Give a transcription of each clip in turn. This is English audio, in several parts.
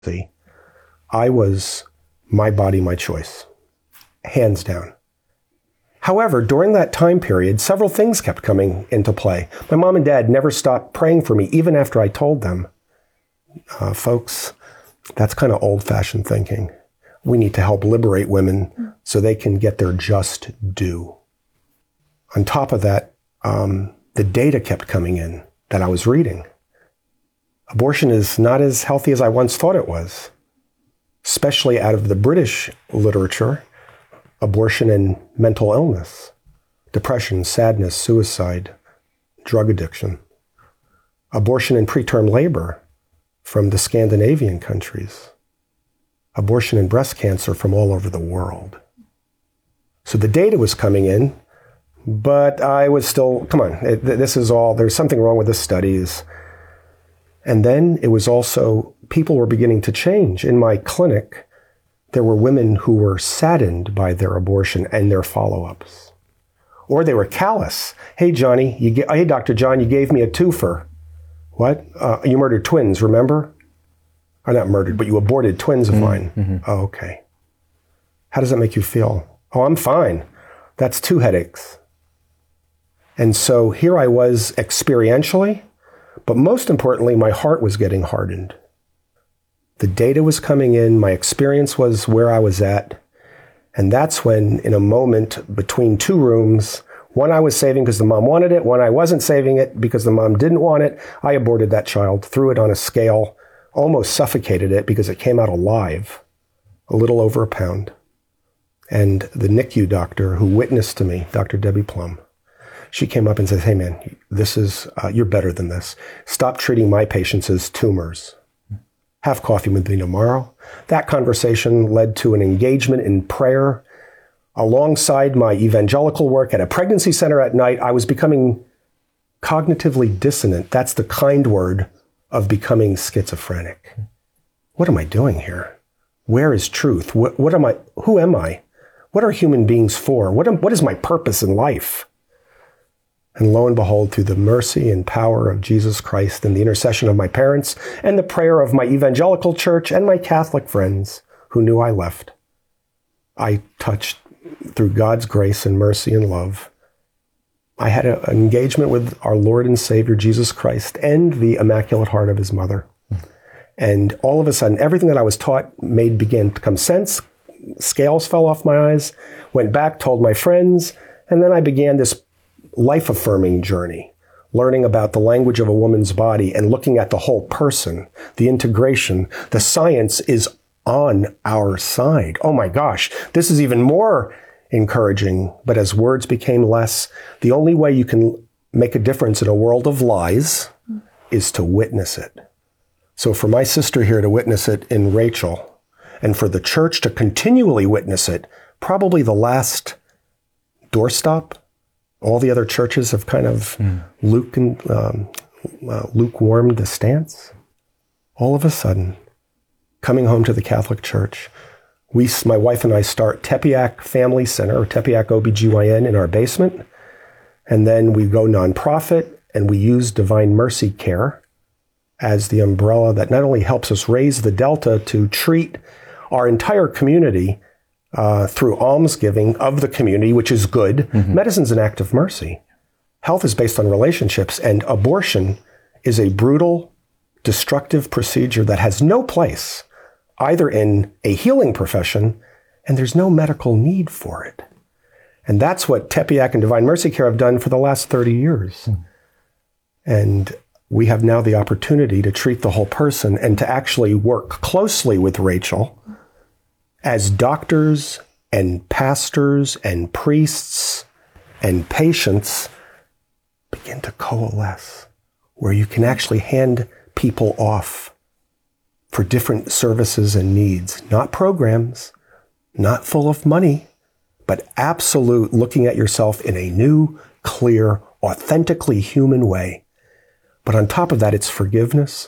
I was my body, my choice, hands down. However, during that time period, several things kept coming into play. My mom and dad never stopped praying for me, even after I told them. Folks, that's kind of old-fashioned thinking. We need to help liberate women so they can get their just due. On top of that, the data kept coming in that I was reading. Abortion is not as healthy as I once thought it was, especially out of the British literature. Abortion and mental illness, depression, sadness, suicide, drug addiction. Abortion and preterm labor from the Scandinavian countries. Abortion and breast cancer from all over the world. So the data was coming in, but I was still, come on, this is all, there's something wrong with the studies. And then it was also, people were beginning to change. In my clinic, there were women who were saddened by their abortion and their follow-ups. Or they were callous. Hey, Johnny, hey, Dr. John, you gave me a twofer. What? You murdered twins, remember? Or not murdered, but you aborted twins of mine. Mm-hmm. Oh, okay. How does that make you feel? Oh, I'm fine. That's 2 headaches. And so here I was experientially, but most importantly, my heart was getting hardened. The data was coming in, my experience was where I was at, and that's when, in a moment between 2 rooms, one I was saving because the mom wanted it, one I wasn't saving it because the mom didn't want it, I aborted that child, threw it on a scale, almost suffocated it because it came out alive, a little over a pound. And the NICU doctor who witnessed to me, Dr. Debbie Plum, she came up and said, hey man, this is, you're better than this. Stop treating my patients as tumors. Have coffee with me tomorrow. That conversation led to an engagement in prayer. Alongside my evangelical work at a pregnancy center at night, I was becoming cognitively dissonant. That's the kind word of becoming schizophrenic. What am I doing here? Where is truth? What am I? Who am I? What are human beings for? What is my purpose in life? And lo and behold, through the mercy and power of Jesus Christ and the intercession of my parents and the prayer of my evangelical church and my Catholic friends who knew I left, I touched, through God's grace and mercy and love, I had an engagement with our Lord and Savior, Jesus Christ, and the Immaculate Heart of his mother. And all of a sudden, everything that I was taught began to come sense. Scales fell off my eyes, went back, told my friends, and then I began this life-affirming journey, learning about the language of a woman's body and looking at the whole person, the integration. The science is on our side. Oh my gosh, this is even more encouraging. But as words became less, the only way you can make a difference in a world of lies is to witness it. So for my sister here to witness it in Rachel, and for the church to continually witness it, probably the last doorstop. All the other churches have kind of lukewarmed the stance. All of a sudden, coming home to the Catholic Church, my wife and I start Tepeyac Family Center, or Tepeyac OBGYN in our basement. And then we go nonprofit, and we use Divine Mercy Care as the umbrella that not only helps us raise the delta to treat our entire community through almsgiving of the community, which is good. Mm-hmm. Medicine's an act of mercy. Health is based on relationships, and abortion is a brutal, destructive procedure that has no place either in a healing profession, and there's no medical need for it. And that's what Tepeyac and Divine Mercy Care have done for the last 30 years. Mm. And we have now the opportunity to treat the whole person and to actually work closely with Rachel as doctors and pastors and priests and patients begin to coalesce, where you can actually hand people off for different services and needs, not programs, not full of money, but absolute looking at yourself in a new, clear, authentically human way. But on top of that, it's forgiveness,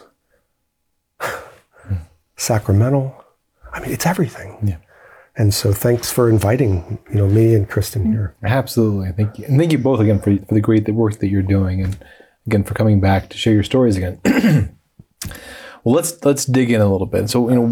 sacramental. I mean, it's everything. Yeah. And so thanks for inviting, me and Kristen here. Absolutely. Thank you. And thank you both again for the great work that you're doing. And again, for coming back to share your stories again. Well, let's dig in a little bit. So,